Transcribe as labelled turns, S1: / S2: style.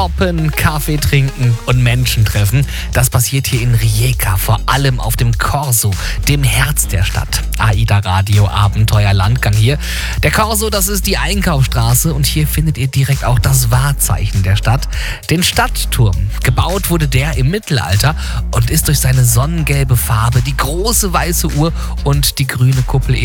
S1: Shoppen, Kaffee trinken und Menschen treffen. Das passiert hier in Rijeka, vor allem auf dem Corso, dem Herz der Stadt. AIDA Radio Abenteuer Landgang hier. Der Corso, das ist die Einkaufsstraße und hier findet ihr direkt auch das Wahrzeichen der Stadt, den Stadtturm. Gebaut wurde der im Mittelalter und ist durch seine sonnengelbe Farbe, die große weiße Uhr und die grüne Kuppel